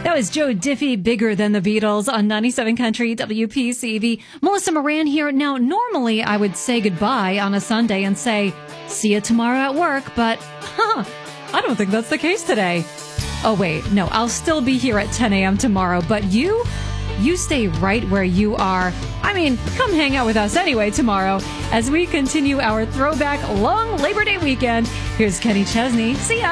That was Joe Diffie, Bigger Than the Beatles on 97 Country WPCV. Melissa Moran here. Now, normally I would say goodbye on a Sunday and say, see you tomorrow at work, but I don't think that's the case today. Oh, wait, no, I'll still be here at 10 a.m. tomorrow, but you stay right where you are. I mean, come hang out with us anyway tomorrow as we continue our throwback long Labor Day weekend. Here's Kenny Chesney. See ya.